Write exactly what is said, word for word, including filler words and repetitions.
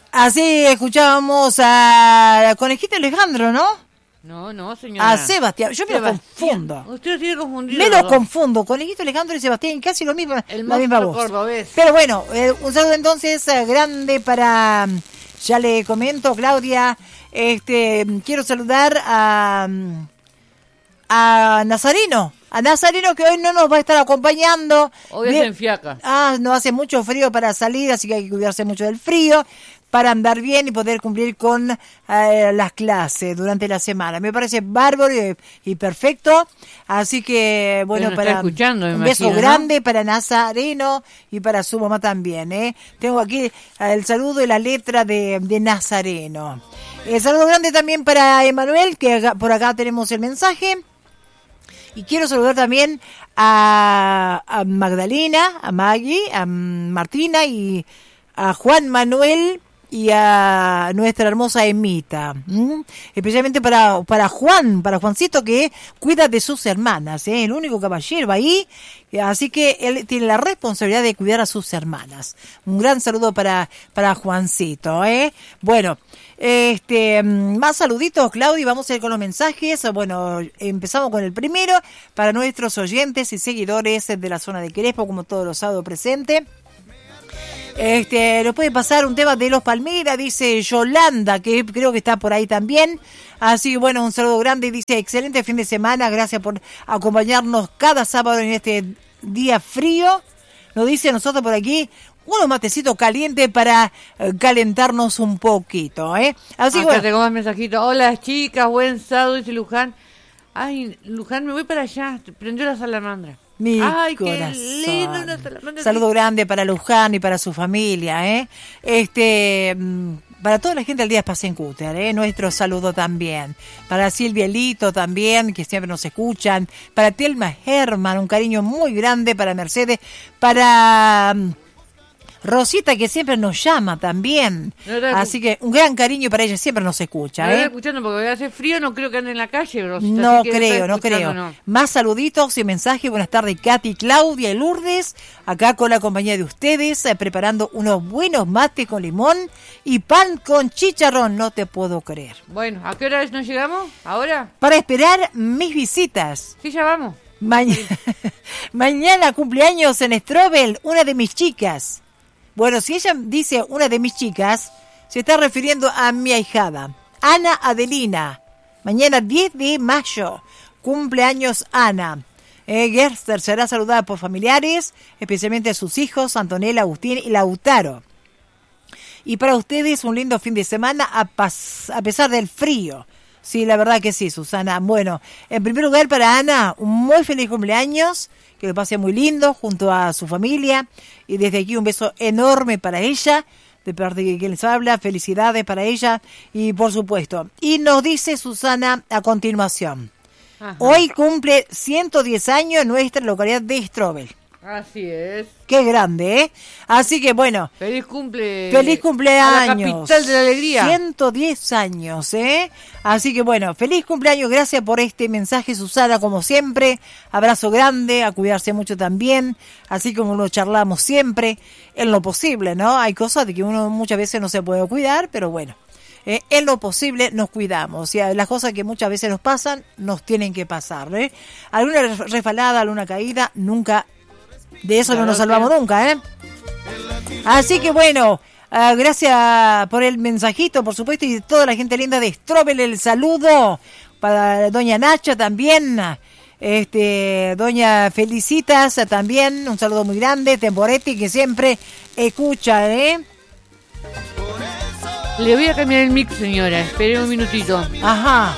Así escuchábamos a Conejito Alejandro, ¿no? No, no, señora. A Sebastián. Yo me Sebastián. lo confundo. Usted tiene confundido. Me lo confundo. Conejito Alejandro y Sebastián, casi lo mismo, El la misma voz. cordobés. Pero bueno, eh, un saludo entonces eh, grande para, ya le comento, Claudia, este, quiero saludar a, a Nazareno. A Nazareno, que hoy no nos va a estar acompañando. Hoy es en fiaca. Ah, no hace mucho frío para salir, así que hay que cuidarse mucho del frío para andar bien y poder cumplir con eh, las clases durante la semana. Me parece bárbaro y, y perfecto. Así que, bueno, para escuchando, me un beso imagino, grande, ¿no? para Nazareno y para su mamá también. ¿eh? Tengo aquí eh, el saludo y la letra de, de Nazareno. El saludo grande también para Emanuel, que acá, por acá tenemos el mensaje. Y quiero saludar también a, a Magdalena, a Maggie, a Martina y a Juan Manuel y a nuestra hermosa Emita. ¿Mm? Especialmente para, para Juan, para Juancito, que cuida de sus hermanas, ¿eh? El único caballero ahí. Así que él tiene la responsabilidad de cuidar a sus hermanas. Un gran saludo para, para Juancito, ¿eh? Bueno, este, más saluditos, Claudia, vamos a ir con los mensajes. Bueno, empezamos con el primero, para nuestros oyentes y seguidores de la zona de Crespo, como todos los sábados presentes. Este, nos puede pasar un tema de Los Palmeras, dice Yolanda, que creo que está por ahí también. Así que bueno, un saludo grande, dice excelente fin de semana, gracias por acompañarnos cada sábado en este día frío. Nos dice nosotros por aquí, unos matecitos calientes para eh, calentarnos un poquito, ¿eh? Así que Acá bueno. tengo más mensajitos. Hola chicas, buen sábado, dice Luján. Ay, Luján, me voy para allá, prendió la salamandra. Mi Ay, corazón. qué lindo, una salamandra. Saludo grande para Luján y para su familia, ¿eh? Este, para toda la gente del Día Pasen Cúter, ¿eh? Nuestro saludo también. Para Silvia Lito también, que siempre nos escuchan. Para Telma Herman, un cariño muy grande para Mercedes. Para Rosita, que siempre nos llama también. No, no, así que un gran cariño para ella, siempre nos escucha. No ¿eh? estoy escuchando porque hace frío, no creo que ande en la calle, Rosita. No que creo, no creo. No. Más saluditos y mensajes. Buenas tardes, Katy, Claudia y Lourdes. Acá con la compañía de ustedes, eh, preparando unos buenos mates con limón y pan con chicharrón. No te puedo creer. Bueno, ¿a qué hora nos llegamos? ¿Ahora? Para esperar mis visitas. Sí, ya vamos. Mañana, mañana cumpleaños en Strobel, una de mis chicas. Bueno, si ella dice una de mis chicas, se está refiriendo a mi ahijada, Ana Adelina. Mañana diez de mayo, cumpleaños Ana. Eh, Gerster será saludada por familiares, especialmente a sus hijos, Antonella, Agustín y Lautaro. Y para ustedes un lindo fin de semana a, pas- a pesar del frío. Sí, la verdad que sí, Susana. Bueno, en primer lugar para Ana, un muy feliz cumpleaños. Que lo pase muy lindo junto a su familia. Y desde aquí un beso enorme para ella, de parte de quien les habla. Felicidades para ella y por supuesto. Y nos dice Susana a continuación. Ajá. Hoy cumple ciento diez años en nuestra localidad de Strobel. Así es. Qué grande, ¿eh? Así que bueno. Feliz cumple. Feliz cumpleaños. A la capital de la alegría. ciento diez años, ¿eh? Así que bueno, feliz cumpleaños. Gracias por este mensaje, Susana, como siempre. Abrazo grande, a cuidarse mucho también. Así como lo charlamos siempre, en lo posible, ¿no? Hay cosas de que uno muchas veces no se puede cuidar, pero bueno. Eh, en lo posible nos cuidamos. O sea, las cosas que muchas veces nos pasan, nos tienen que pasar, ¿eh? Alguna resbalada, alguna caída, nunca... De eso claro, no nos salvamos que... nunca, ¿eh? Así que bueno, uh, gracias por el mensajito, por supuesto, y toda la gente linda de Strobel, el saludo para doña Nacha también, este, doña Felicitas también, un saludo muy grande, Temporetti, que siempre escucha, ¿eh? Le voy a cambiar el mix, señora, espere un minutito. Ajá.